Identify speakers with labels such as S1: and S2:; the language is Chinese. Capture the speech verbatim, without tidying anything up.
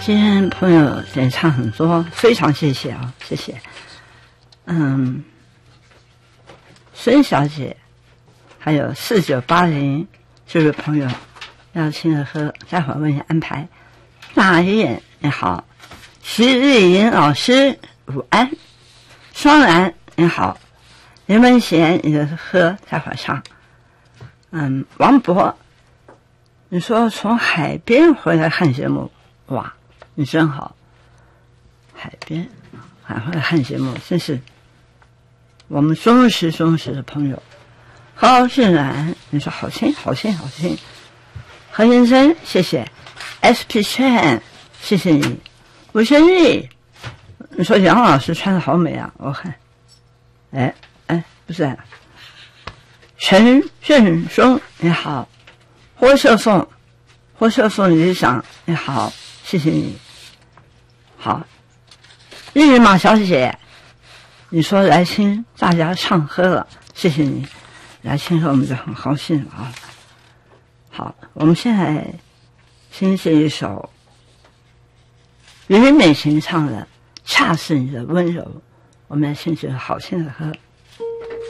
S1: 今天朋友点唱很多，非常谢谢啊，谢谢。嗯，孙小姐，还有四九八零这位朋友要请的喝，待会儿为你安排。大雁你好，徐丽莹老师午安，双兰你好，林文贤你的喝待会儿唱。嗯，王博，你说从海边回来看节目，哇，你真好。海边还会看节目，真是我们忠实忠实的朋友。高俊然，你说好听好听好听。何先生，谢谢。S P Chan， 谢谢你。吴轩玉，你说杨老师穿的好美啊，我看。哎哎，不是、啊。陈振松，你好。霍秀凤，霍秀凤理事长，你好，谢谢你。好。日马小姐，你说来听大家唱歌了，谢谢你。来听歌我们就很高兴啊。好，我们现在先这一首于美琴唱的《恰是你的温柔》，我们来听这个好听的歌。